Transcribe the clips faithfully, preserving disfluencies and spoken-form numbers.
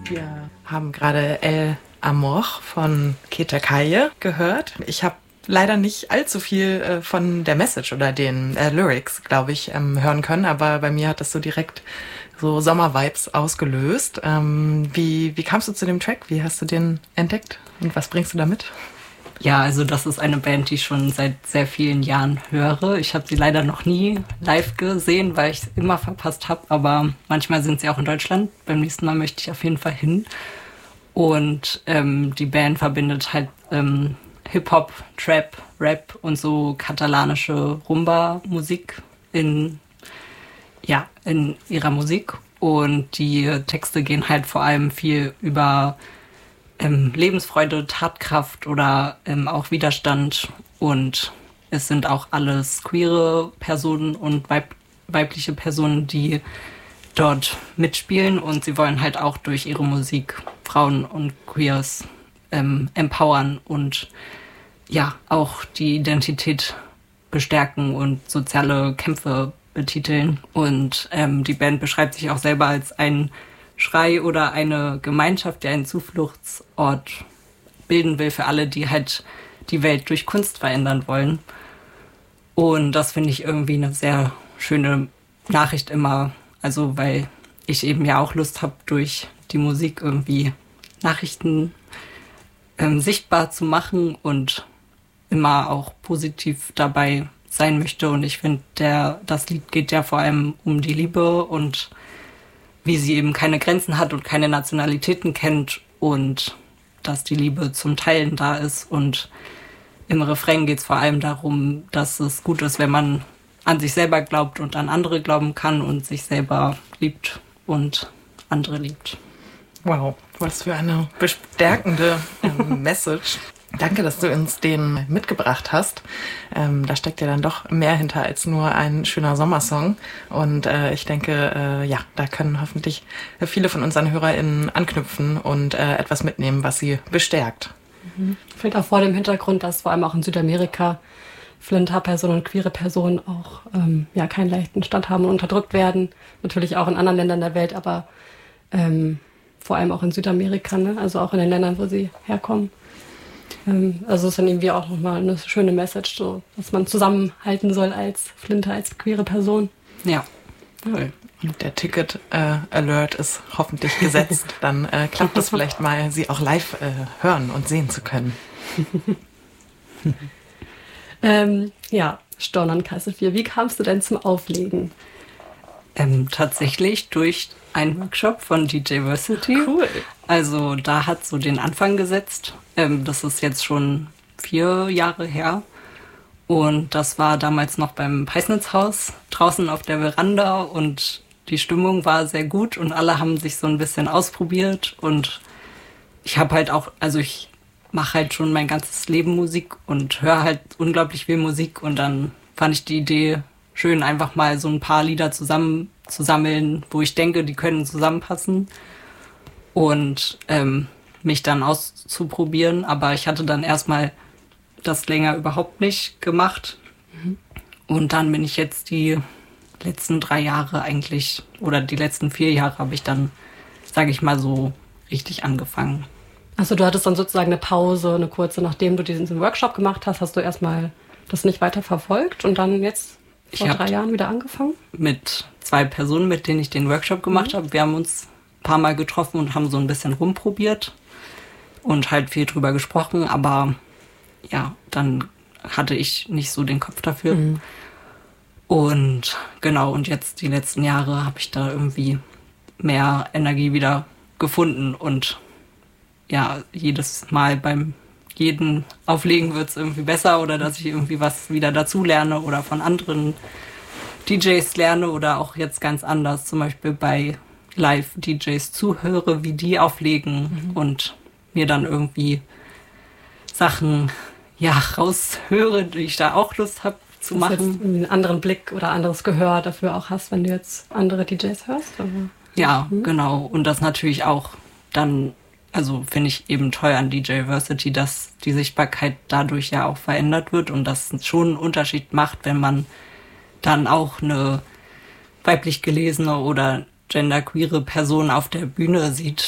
Wir haben gerade El Amor von Keta Kaye gehört. Ich habe leider nicht allzu viel äh, von der Message oder den äh, Lyrics, glaube ich, ähm, hören können, aber bei mir hat das so direkt so Sommer-Vibes ausgelöst. Ähm, wie, wie kamst du zu dem Track? Wie hast du den entdeckt und was bringst du damit? Ja, also das ist eine Band, die ich schon seit sehr vielen Jahren höre. Ich habe sie leider noch nie live gesehen, weil ich es immer verpasst habe. Aber manchmal sind sie auch in Deutschland. Beim nächsten Mal möchte ich auf jeden Fall hin. Und ähm, die Band verbindet halt ähm, Hip-Hop, Trap, Rap und so katalanische Rumba-Musik in, ja, in ihrer Musik. Und die Texte gehen halt vor allem viel über Ähm, Lebensfreude, Tatkraft oder ähm, auch Widerstand, und es sind auch alles queere Personen und weib- weibliche Personen, die dort mitspielen, und sie wollen halt auch durch ihre Musik Frauen und Queers ähm, empowern und ja, auch die Identität bestärken und soziale Kämpfe betiteln. Und ähm, die Band beschreibt sich auch selber als ein Schrei oder eine Gemeinschaft, die einen Zufluchtsort bilden will für alle, die halt die Welt durch Kunst verändern wollen. Und das finde ich irgendwie eine sehr schöne Nachricht immer. Also weil ich eben ja auch Lust habe, durch die Musik irgendwie Nachrichten ähm, sichtbar zu machen und immer auch positiv dabei sein möchte. Und ich finde, der das Lied geht ja vor allem um die Liebe und wie sie eben keine Grenzen hat und keine Nationalitäten kennt und dass die Liebe zum Teilen da ist. Und im Refrain geht es vor allem darum, dass es gut ist, wenn man an sich selber glaubt und an andere glauben kann und sich selber liebt und andere liebt. Wow, was für eine bestärkende ähm, Message. Danke, dass du uns den mitgebracht hast. Ähm, da steckt ja dann doch mehr hinter als nur ein schöner Sommersong. Und äh, ich denke, äh, ja, da können hoffentlich viele von unseren HörerInnen anknüpfen und äh, etwas mitnehmen, was sie bestärkt. Mhm. Vielleicht auch vor dem Hintergrund, dass vor allem auch in Südamerika Flinter-Personen und queere Personen auch ähm, ja, keinen leichten Stand haben und unterdrückt werden. Natürlich auch in anderen Ländern der Welt, aber ähm, vor allem auch in Südamerika, ne? Also auch in den Ländern, wo sie herkommen. Also es ist dann irgendwie auch nochmal eine schöne Message, so, dass man zusammenhalten soll als Flinter, als queere Person. Ja. Cool. Und der Ticket-Alert äh, ist hoffentlich gesetzt. Dann äh, klappt es vielleicht mal, sie auch live äh, hören und sehen zu können. ähm, ja, Storn an Kasse vier. Wie kamst du denn zum Auflegen? Ähm, tatsächlich durch einen Workshop von D J Versity. Cool. Also da hat so den Anfang gesetzt. Ähm, das ist jetzt schon vier Jahre her. Und das war damals noch beim Peisnitzhaus, draußen auf der Veranda. Und die Stimmung war sehr gut und alle haben sich so ein bisschen ausprobiert. Und ich habe halt auch, also ich mache halt schon mein ganzes Leben Musik und höre halt unglaublich viel Musik. Und dann fand ich die Idee schön, einfach mal so ein paar Lieder zusammen zu sammeln, wo ich denke, die können zusammenpassen. Und ähm, mich dann auszuprobieren. Aber ich hatte dann erstmal das länger überhaupt nicht gemacht. Mhm. Und dann bin ich jetzt die letzten drei Jahre eigentlich, oder die letzten vier Jahre habe ich dann, sage ich mal so, richtig angefangen. Also du hattest dann sozusagen eine Pause, eine kurze, nachdem du diesen Workshop gemacht hast, hast du erstmal das nicht weiter verfolgt und dann jetzt vor drei Jahren wieder angefangen? Mit zwei Personen, mit denen ich den Workshop gemacht mhm. habe. Wir haben uns ein paar Mal getroffen und haben so ein bisschen rumprobiert und halt viel drüber gesprochen, aber ja, dann hatte ich nicht so den Kopf dafür. Mhm. Und genau, und jetzt die letzten Jahre habe ich da irgendwie mehr Energie wieder gefunden und ja, jedes Mal beim jeden Auflegen wird es irgendwie besser oder dass ich irgendwie was wieder dazu lerne oder von anderen D Js lerne oder auch jetzt ganz anders, zum Beispiel bei Live-D Js zuhöre, wie die auflegen mhm. und mir dann irgendwie Sachen ja raushöre, die ich da auch Lust habe zu dass machen. Du jetzt einen anderen Blick oder anderes Gehör dafür auch hast, wenn du jetzt andere D Js hörst? Oder? Ja, mhm. genau. Und das natürlich auch dann, also finde ich eben toll an D J Versity, dass die Sichtbarkeit dadurch ja auch verändert wird und das schon einen Unterschied macht, wenn man dann auch eine weiblich gelesene oder genderqueere Person auf der Bühne sieht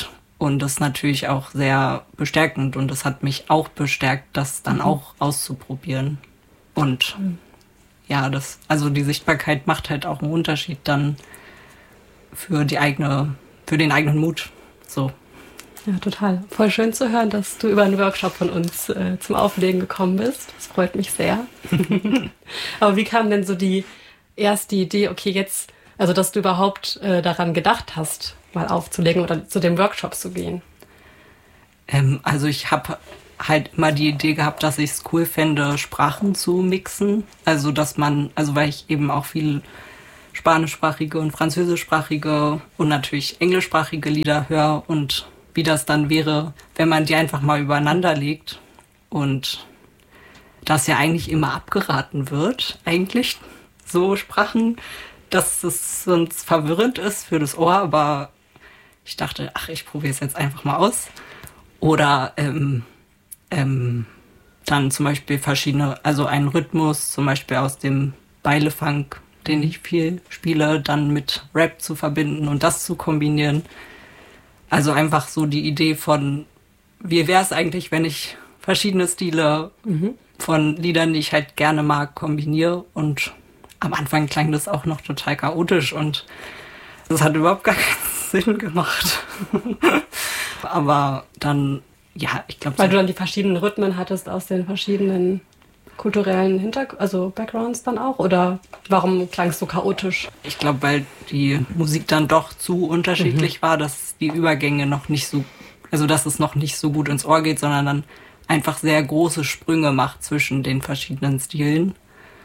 Und das ist natürlich auch sehr bestärkend und das hat mich auch bestärkt, das dann mhm. auch auszuprobieren. Und mhm. ja, das, also die Sichtbarkeit macht halt auch einen Unterschied dann für die eigene, für den eigenen Mut. So. Ja, total. Voll schön zu hören, dass du über einen Workshop von uns äh, zum Auflegen gekommen bist. Das freut mich sehr. Aber wie kam denn so die erste Idee, okay, jetzt, also dass du überhaupt äh, daran gedacht hast, mal aufzulegen oder zu dem Workshop zu gehen? Ähm, also ich habe halt immer die Idee gehabt, dass ich es cool fände, Sprachen zu mixen. Also dass man, also weil ich eben auch viel spanischsprachige und französischsprachige und natürlich englischsprachige Lieder höre und wie das dann wäre, wenn man die einfach mal übereinander legt. Und das ja eigentlich immer abgeraten wird, eigentlich so Sprachen, dass es sonst verwirrend ist für das Ohr, aber ich dachte, ach, ich probiere es jetzt einfach mal aus. Oder ähm, ähm, dann zum Beispiel verschiedene, also einen Rhythmus, zum Beispiel aus dem Beile-Funk, den ich viel spiele, dann mit Rap zu verbinden und das zu kombinieren. Also einfach so die Idee von, wie wäre es eigentlich, wenn ich verschiedene Stile mhm. von Liedern, die ich halt gerne mag, kombiniere. Und am Anfang klang das auch noch total chaotisch und das hat überhaupt gar keinen Sinn gemacht. Aber dann, ja, ich glaube... Weil so du dann die verschiedenen Rhythmen hattest aus den verschiedenen kulturellen Hintergrund, also Backgrounds dann auch? Oder warum klang es so chaotisch? Ich glaube, weil die Musik dann doch zu unterschiedlich mhm. war, dass die Übergänge noch nicht so, also dass es noch nicht so gut ins Ohr geht, sondern dann einfach sehr große Sprünge macht zwischen den verschiedenen Stilen.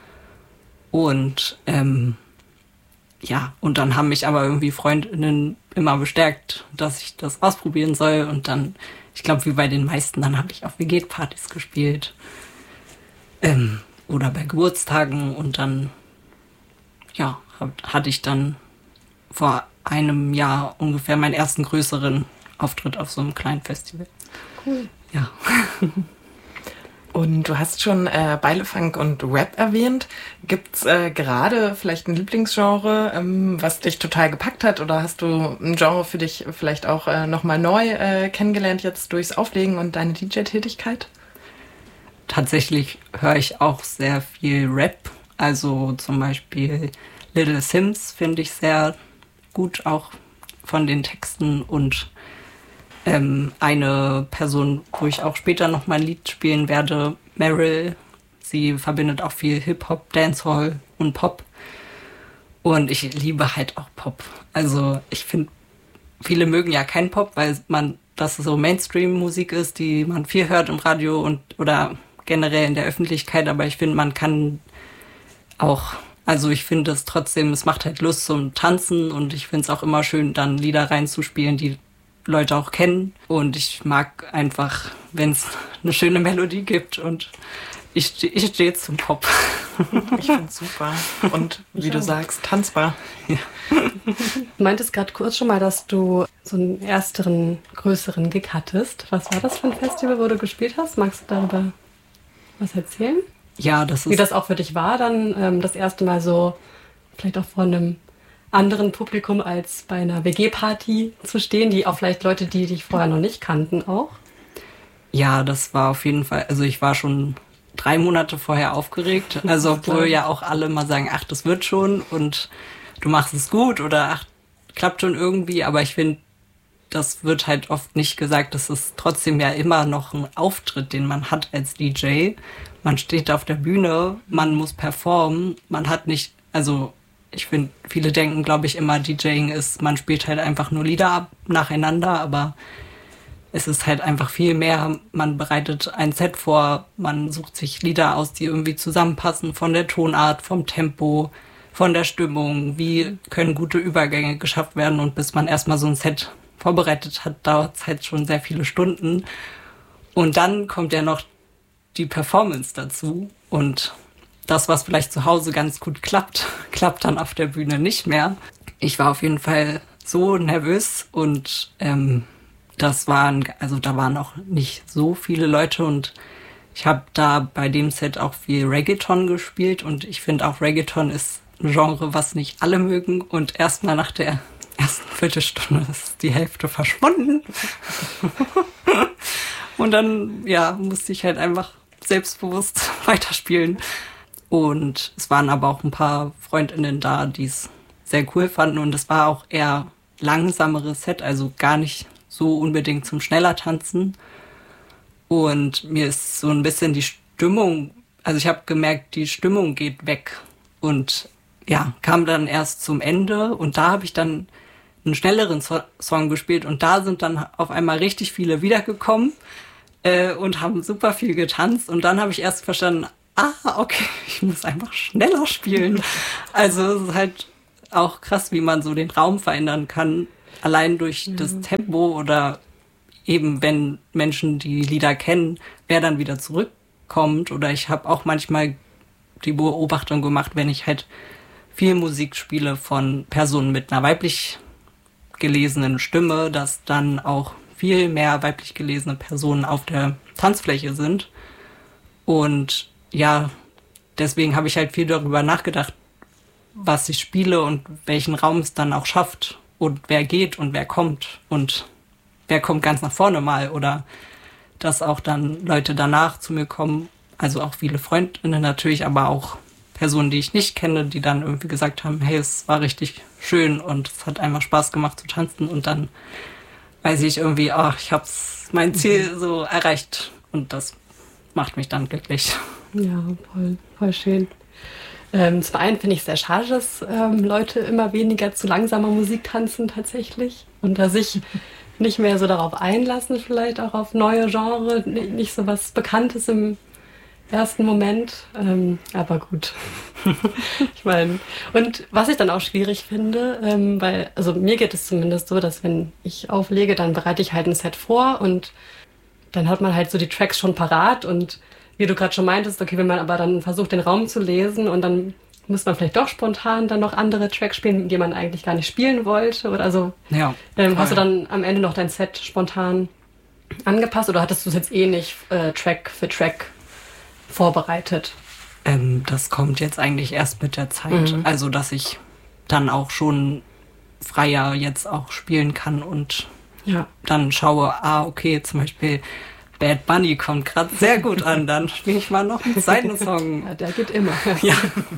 Und ähm, ja, und dann haben mich aber irgendwie Freundinnen immer bestärkt, dass ich das ausprobieren soll. Und dann, ich glaube, wie bei den meisten, dann habe ich auf W G-Partys gespielt. Ähm, oder bei Geburtstagen. Und dann, ja, hab, hatte ich dann vor einem Jahr ungefähr meinen ersten größeren Auftritt auf so einem kleinen Festival. Cool. Ja. Und du hast schon äh, Beile-Funk und Rap erwähnt. Gibt's äh, gerade vielleicht ein Lieblingsgenre, ähm, was dich total gepackt hat? Oder hast du ein Genre für dich vielleicht auch äh, nochmal neu äh, kennengelernt jetzt durchs Auflegen und deine D J-Tätigkeit? Tatsächlich höre ich auch sehr viel Rap. Also zum Beispiel Little Sims finde ich sehr gut, auch von den Texten. Und ähm, eine Person, wo ich auch später noch mal ein Lied spielen werde, Meryl. Sie verbindet auch viel Hip-Hop, Dancehall und Pop. Und ich liebe halt auch Pop. Also ich finde, viele mögen ja keinen Pop, weil man das so Mainstream-Musik ist, die man viel hört im Radio und oder generell in der Öffentlichkeit. Aber ich finde, man kann auch, also ich finde es trotzdem, es macht halt Lust zum Tanzen und ich finde es auch immer schön, dann Lieder reinzuspielen, die Leute auch kennen. Und ich mag einfach, wenn es eine schöne Melodie gibt und ich, ste- ich stehe zum Pop. Ich finde es super. Und wie du sagst, tanzbar. Ja. Du meintest gerade kurz schon mal, dass du so einen ersteren, größeren Gig hattest. Was war das für ein Festival, wo du gespielt hast? Magst du darüber was erzählen? Ja, das ist... Wie das auch für dich war, dann ähm, das erste Mal so vielleicht auch vor einem anderen Publikum als bei einer W G-Party zu stehen, die auch vielleicht Leute, die dich vorher noch nicht kannten, auch? Ja, das war auf jeden Fall, also ich war schon drei Monate vorher aufgeregt, also obwohl ja auch alle mal sagen, ach, das wird schon und du machst es gut oder ach, klappt schon irgendwie, aber ich finde, das wird halt oft nicht gesagt, das ist trotzdem ja immer noch ein Auftritt, den man hat als D J. Man steht auf der Bühne, man muss performen, man hat nicht, also ich finde, viele denken, glaube ich, immer, DJing ist, man spielt halt einfach nur Lieder ab, nacheinander, aber es ist halt einfach viel mehr. Man bereitet ein Set vor, man sucht sich Lieder aus, die irgendwie zusammenpassen, von der Tonart, vom Tempo, von der Stimmung, wie können gute Übergänge geschafft werden und bis man erstmal so ein Set vorbereitet hat, dauert es halt schon sehr viele Stunden. Und dann kommt ja noch die Performance dazu und das, was vielleicht zu Hause ganz gut klappt, klappt dann auf der Bühne nicht mehr. Ich war auf jeden Fall so nervös und ähm, das waren, also da waren auch nicht so viele Leute und ich habe da bei dem Set auch viel Reggaeton gespielt und ich finde auch Reggaeton ist ein Genre, was nicht alle mögen und erstmal nach der ersten Viertelstunde ist die Hälfte verschwunden. Und dann, ja, musste ich halt einfach selbstbewusst weiterspielen. Und es waren aber auch ein paar FreundInnen da, die es sehr cool fanden. Und es war auch eher langsameres Set, also gar nicht so unbedingt zum schneller Tanzen. Und mir ist so ein bisschen die Stimmung, also ich habe gemerkt, die Stimmung geht weg. Und ja, kam dann erst zum Ende und da habe ich dann einen schnelleren so- Song gespielt und da sind dann auf einmal richtig viele wiedergekommen äh, und haben super viel getanzt und dann habe ich erst verstanden, ah, okay, ich muss einfach schneller spielen. Also es ist halt auch krass, wie man so den Raum verändern kann, allein durch mhm. das Tempo oder eben wenn Menschen die Lieder kennen, wer dann wieder zurückkommt. Oder ich habe auch manchmal die Beobachtung gemacht, wenn ich halt viel Musik spiele von Personen mit einer weiblich gelesenen Stimme, dass dann auch viel mehr weiblich gelesene Personen auf der Tanzfläche sind. Und ja, deswegen habe ich halt viel darüber nachgedacht, was ich spiele und welchen Raum es dann auch schafft und wer geht und wer kommt und wer kommt ganz nach vorne mal oder dass auch dann Leute danach zu mir kommen, also auch viele Freundinnen natürlich, aber auch Personen, die ich nicht kenne, die dann irgendwie gesagt haben, hey, es war richtig schön und es hat einfach Spaß gemacht zu tanzen und dann weiß ich irgendwie, ach, ich hab's mein Ziel mhm. so erreicht und das macht mich dann glücklich. Ja, voll, voll schön. Ähm, zum einen finde ich es sehr schade, dass ähm, Leute immer weniger zu langsamer Musik tanzen tatsächlich und dass sich nicht mehr so darauf einlassen, vielleicht auch auf neue Genre, nicht so was Bekanntes im ersten Moment, ähm, aber gut. Ich meine, und was ich dann auch schwierig finde, ähm, weil, also mir geht es zumindest so, dass wenn ich auflege, dann bereite ich halt ein Set vor und dann hat man halt so die Tracks schon parat und wie du gerade schon meintest, okay, wenn man aber dann versucht, den Raum zu lesen und dann muss man vielleicht doch spontan dann noch andere Tracks spielen, die man eigentlich gar nicht spielen wollte oder also ja, ähm, hast du dann am Ende noch dein Set spontan angepasst oder hattest du es jetzt eh nicht äh, Track für Track vorbereitet? Ähm, das kommt jetzt eigentlich erst mit der Zeit. Mhm. Also, dass ich dann auch schon freier jetzt auch spielen kann und ja. dann schaue, ah, okay, zum Beispiel Bad Bunny kommt gerade sehr gut an, dann spiele ich mal noch einen zweiten Song. Ja, der geht immer. Ja.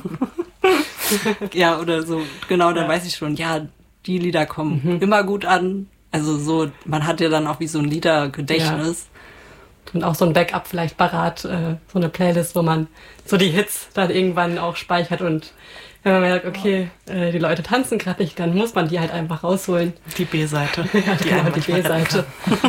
Ja, oder so, genau, dann ja. weiß ich schon, ja, die Lieder kommen mhm. immer gut an. Also so, man hat ja dann auch wie so ein Liedergedächtnis. Ja. Und auch so ein Backup vielleicht parat, äh, so eine Playlist, wo man so die Hits dann irgendwann auch speichert und wenn man merkt, okay, äh, die Leute tanzen gerade nicht, dann muss man die halt einfach rausholen. Die B-Seite. Ja, die, genau, die B-Seite.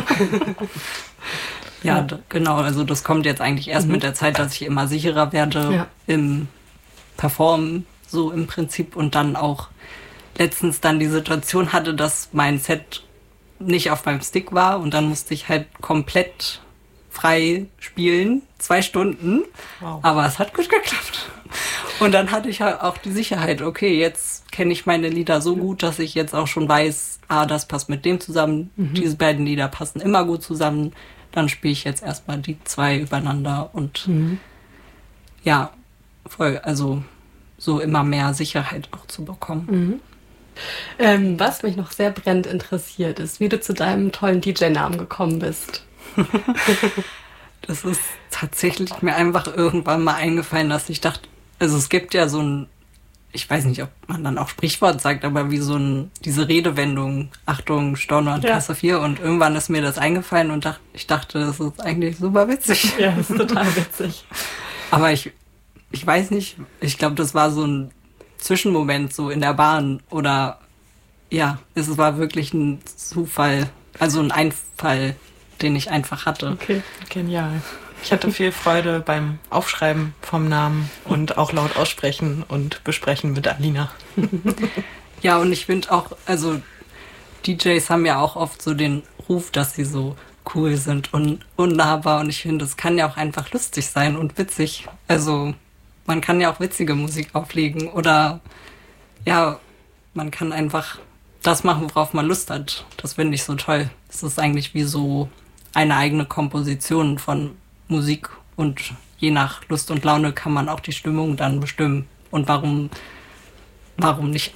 Ja, d- genau, also das kommt jetzt eigentlich erst mhm. mit der Zeit, dass ich immer sicherer werde ja. im Performen, so im Prinzip und dann auch letztens dann die Situation hatte, dass mein Set nicht auf meinem Stick war und dann musste ich halt komplett frei spielen, zwei Stunden, wow. aber es hat gut geklappt. Und dann hatte ich halt auch die Sicherheit, okay, jetzt kenne ich meine Lieder so gut, dass ich jetzt auch schon weiß, ah, das passt mit dem zusammen, mhm. diese beiden Lieder passen immer gut zusammen, dann spiele ich jetzt erstmal die zwei übereinander und mhm. ja, voll, also so immer mehr Sicherheit auch zu bekommen. Mhm. Ähm, was mich noch sehr brennend interessiert, ist, wie du zu deinem tollen D J-Namen gekommen bist. Das ist tatsächlich mir einfach irgendwann mal eingefallen, dass ich dachte, also es gibt ja so ein, ich weiß nicht, ob man dann auch Sprichwort sagt, aber wie so ein, diese Redewendung, Achtung, Storno an Klasse vier und irgendwann ist mir das eingefallen und dacht, ich dachte, das ist eigentlich super witzig. Ja, das ist total witzig. Aber ich, ich weiß nicht, ich glaube, das war so ein Zwischenmoment so in der Bahn oder ja, es war wirklich ein Zufall, also ein Einfall, den ich einfach hatte. Okay, genial. Ich hatte viel Freude beim Aufschreiben vom Namen und auch laut aussprechen und besprechen mit Alina. Ja, und ich finde auch, also D Js haben ja auch oft so den Ruf, dass sie so cool sind und unnahbar und ich finde, es kann ja auch einfach lustig sein und witzig. Also man kann ja auch witzige Musik auflegen oder ja, man kann einfach das machen, worauf man Lust hat. Das finde ich so toll. Es ist eigentlich wie so eine eigene Komposition von Musik und je nach Lust und Laune kann man auch die Stimmung dann bestimmen. Und warum, warum nicht auch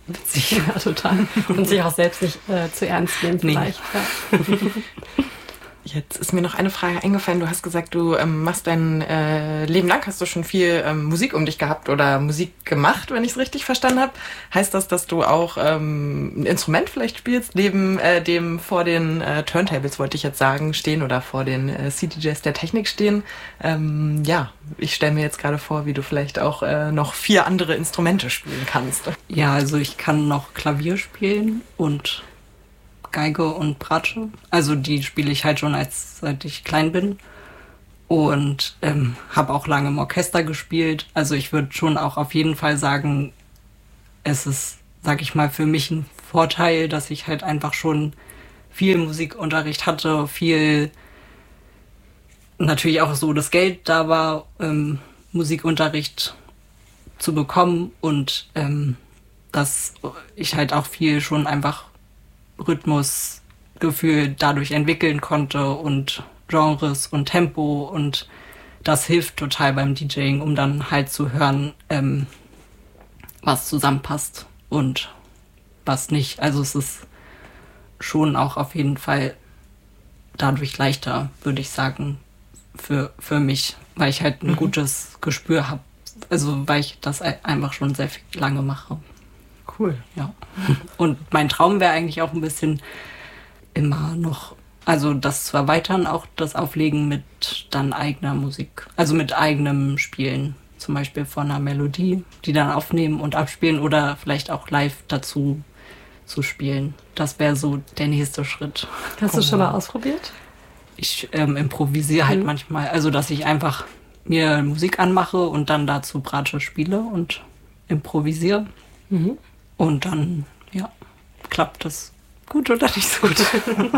witzig. Ja, total. Und sich auch selbst nicht äh, zu ernst nehmen vielleicht. Nee. Ja. Jetzt ist mir noch eine Frage eingefallen. Du hast gesagt, du ähm, machst dein äh, Leben lang, hast du schon viel ähm, Musik um dich gehabt oder Musik gemacht, wenn ich es richtig verstanden habe. Heißt das, dass du auch ähm, ein Instrument vielleicht spielst, neben äh, dem vor den äh, Turntables, wollte ich jetzt sagen, stehen oder vor den äh, C D Js der Technik stehen? Ähm, ja, ich stelle mir jetzt gerade vor, wie du vielleicht auch äh, noch vier andere Instrumente spielen kannst. Ja, also ich kann noch Klavier spielen und Geige und Bratsche. Also die spiele ich halt schon, als seit ich klein bin. Und ähm, habe auch lange im Orchester gespielt. Also ich würde schon auch auf jeden Fall sagen, es ist, sag ich mal, für mich ein Vorteil, dass ich halt einfach schon viel Musikunterricht hatte, viel natürlich auch so das Geld da war, ähm, Musikunterricht zu bekommen und ähm, dass ich halt auch viel schon einfach Rhythmusgefühl dadurch entwickeln konnte und Genres und Tempo und das hilft total beim DJing, um dann halt zu hören, ähm, was zusammenpasst und was nicht. Also es ist schon auch auf jeden Fall dadurch leichter, würde ich sagen, für, für mich, weil ich halt ein mhm. gutes Gespür habe. Also weil ich das einfach schon sehr viel lange mache. Cool. Ja. Und mein Traum wäre eigentlich auch ein bisschen immer noch, also das zu erweitern, auch das Auflegen mit dann eigener Musik. Also mit eigenem Spielen. Zum Beispiel von einer Melodie, die dann aufnehmen und abspielen oder vielleicht auch live dazu zu spielen. Das wäre so der nächste Schritt. Hast du schon mal ausprobiert? Ich ähm, improvisiere halt mhm. manchmal. Also dass ich einfach mir Musik anmache und dann dazu Bratsche spiele und improvisiere. Mhm. Und dann, ja, klappt das gut oder nicht so gut.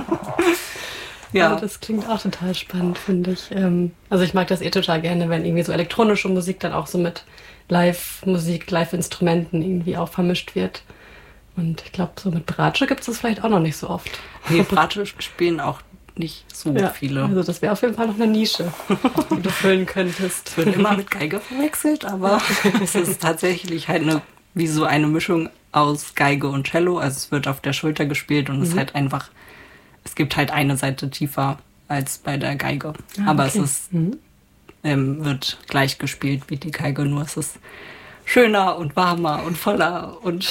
Ja, aber das klingt auch total spannend, finde ich. Also ich mag das eh total gerne, wenn irgendwie so elektronische Musik dann auch so mit Live-Musik, Live-Instrumenten irgendwie auch vermischt wird. Und ich glaube, so mit Bratsche gibt es das vielleicht auch noch nicht so oft. Nee, Bratsche spielen auch nicht so ja, viele. Also das wäre auf jeden Fall noch eine Nische, die du füllen könntest. Es wird immer mit Geige verwechselt, aber es ist tatsächlich halt eine, wie so eine Mischung aus Geige und Cello. Also es wird auf der Schulter gespielt und mhm. es ist halt einfach, es gibt halt eine Seite tiefer als bei der Geige. Ah, aber okay. es ist, mhm. ähm, wird gleich gespielt wie die Geige, nur es ist schöner und warmer und voller und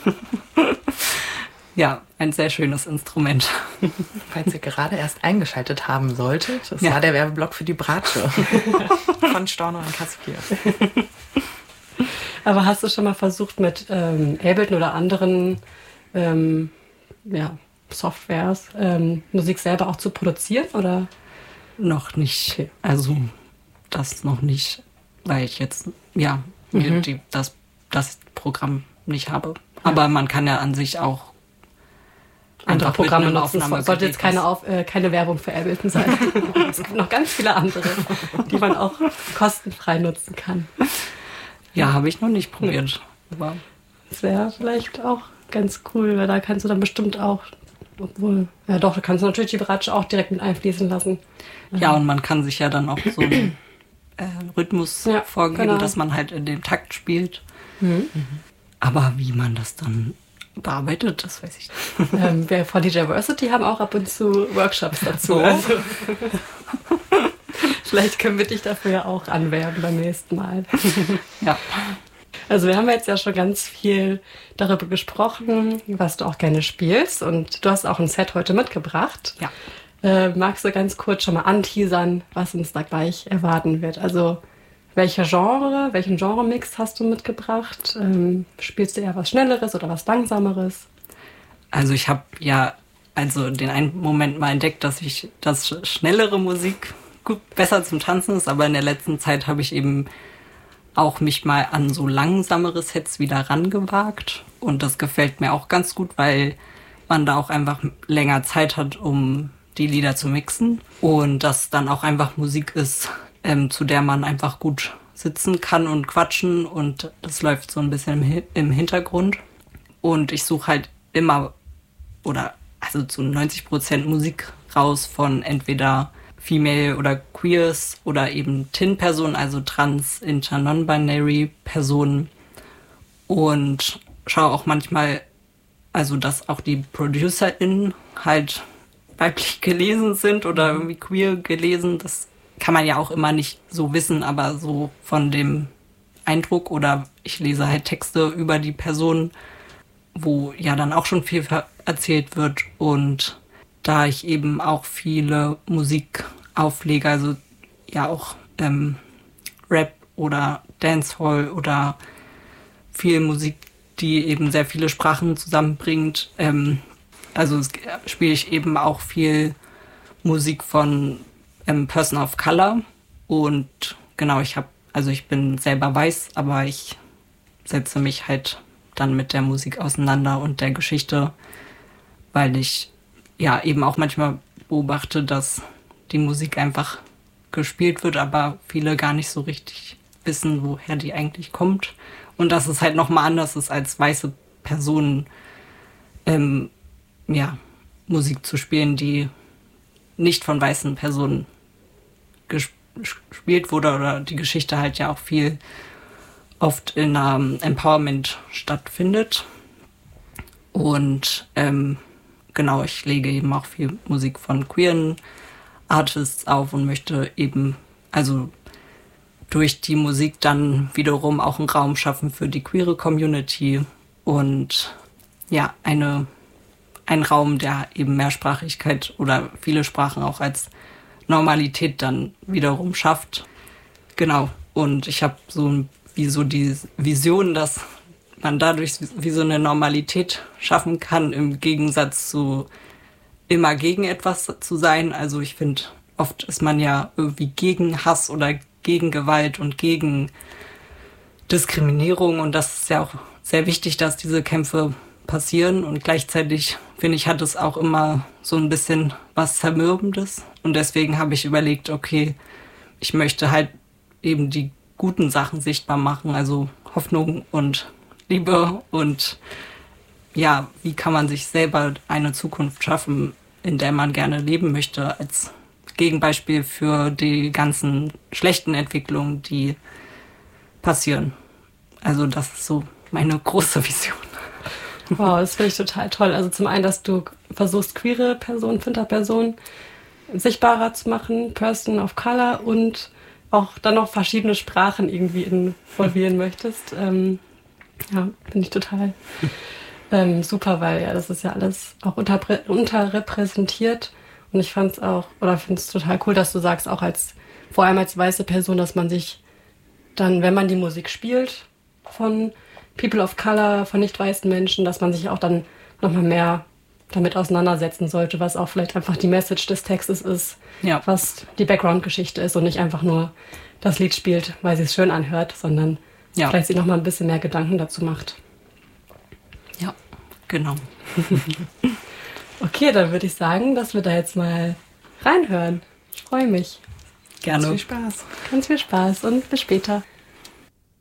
ja, ein sehr schönes Instrument. Falls ihr gerade erst eingeschaltet haben solltet, das ja. war der Werbeblock für die Bratsche von Storno und Cassiopea. Aber hast du schon mal versucht, mit ähm, Ableton oder anderen ähm, ja, Softwares ähm, Musik selber auch zu produzieren? Oder? Noch nicht. Okay. Also das noch nicht, weil ich jetzt ja mir mhm. die, das, das Programm nicht habe. Ja. Aber man kann ja an sich auch andere Programme nutzen. Sollte jetzt keine, Auf, äh, keine Werbung für Ableton sein. Es gibt noch ganz viele andere, die man auch kostenfrei nutzen kann. Ja, habe ich noch nicht probiert. Aber das wäre vielleicht auch ganz cool, weil da kannst du dann bestimmt auch, obwohl, ja doch, da kannst du natürlich die Bratsche auch direkt mit einfließen lassen. Ja, und man kann sich ja dann auch so einen äh, Rhythmus ja, vorgeben, genau. dass man halt in dem Takt spielt. Mhm. Aber wie man das dann bearbeitet, das weiß ich nicht. Ähm, wir von D J Versity haben auch ab und zu Workshops dazu. Oh. Also, vielleicht können wir dich dafür ja auch anwerben beim nächsten Mal. Ja. Also wir haben jetzt ja schon ganz viel darüber gesprochen, was du auch gerne spielst. Und du hast auch ein Set heute mitgebracht. Ja. Äh, magst du ganz kurz schon mal anteasern, was uns da gleich erwarten wird? Also welcher Genre, welchen Genre-Mix hast du mitgebracht? Ähm, spielst du eher was Schnelleres oder was Langsameres? Also ich habe ja also den einen Moment mal entdeckt, dass ich das schnellere Musik gut besser zum Tanzen ist, aber in der letzten Zeit habe ich eben auch mich mal an so langsamere Sets wieder rangewagt und das gefällt mir auch ganz gut, weil man da auch einfach länger Zeit hat, um die Lieder zu mixen und das dann auch einfach Musik ist, ähm, zu der man einfach gut sitzen kann und quatschen und das läuft so ein bisschen im, im Hintergrund und ich suche halt immer oder also zu neunzig Prozent Musik raus von entweder Female oder Queers oder eben T I N-Personen, also Trans, Inter, Non-Binary Personen und schaue auch manchmal, also dass auch die ProducerInnen halt weiblich gelesen sind oder irgendwie queer gelesen. Das kann man ja auch immer nicht so wissen, aber so von dem Eindruck, oder ich lese halt Texte über die Person, wo ja dann auch schon viel erzählt wird. Und da ich eben auch viele Musik auflege, also ja auch ähm, Rap oder Dancehall oder viel Musik, die eben sehr viele Sprachen zusammenbringt. Ähm, also spiele ich eben auch viel Musik von ähm, Person of Color. Und genau, ich habe, also ich bin selber weiß, aber ich setze mich halt dann mit der Musik auseinander und der Geschichte, weil ich ja eben auch manchmal beobachte, dass die Musik einfach gespielt wird, aber viele gar nicht so richtig wissen, woher die eigentlich kommt. Und dass es halt nochmal anders ist, als weiße Personen ähm, ja, Musik zu spielen, die nicht von weißen Personen gesp- gespielt wurde, oder die Geschichte halt ja auch viel oft in um, Empowerment stattfindet. Und ähm, genau, ich lege eben auch viel Musik von queeren Artists auf und möchte eben, also durch die Musik dann wiederum auch einen Raum schaffen für die queere Community und ja, eine, ein Raum, der eben Mehrsprachigkeit oder viele Sprachen auch als Normalität dann wiederum schafft. Genau, und ich habe so wie so die Vision, dass man dadurch wie so eine Normalität schaffen kann, im Gegensatz zu immer gegen etwas zu sein. Also ich finde, oft ist man ja irgendwie gegen Hass oder gegen Gewalt und gegen Diskriminierung, und das ist ja auch sehr wichtig, dass diese Kämpfe passieren, und gleichzeitig finde ich, hat es auch immer so ein bisschen was Zermürbendes, und deswegen habe ich überlegt, okay, ich möchte halt eben die guten Sachen sichtbar machen, also Hoffnung und Liebe und ja, wie kann man sich selber eine Zukunft schaffen, in der man gerne leben möchte, als Gegenbeispiel für die ganzen schlechten Entwicklungen, die passieren. Also das ist so meine große Vision. Wow, das finde ich total toll. Also zum einen, dass du versuchst, queere Personen, Finterpersonen sichtbarer zu machen, Person of Color, und auch dann noch verschiedene Sprachen irgendwie involvieren möchtest. Ähm, ja, finde ich total ähm, super, weil ja, das ist ja alles auch unterprä- unterrepräsentiert. Und ich fand es auch, oder finde es total cool, dass du sagst, auch als, vor allem als weiße Person, dass man sich dann, wenn man die Musik spielt von People of Color, von nicht weißen Menschen, dass man sich auch dann nochmal mehr damit auseinandersetzen sollte, was auch vielleicht einfach die Message des Textes ist, ja, was die Background-Geschichte ist und nicht einfach nur das Lied spielt, weil sie es schön anhört, sondern ja, vielleicht sich nochmal ein bisschen mehr Gedanken dazu macht. Ja, genau. Okay, dann würde ich sagen, dass wir da jetzt mal reinhören. Ich freue mich. Gerne. Ganz viel Spaß. Ganz viel Spaß und bis später.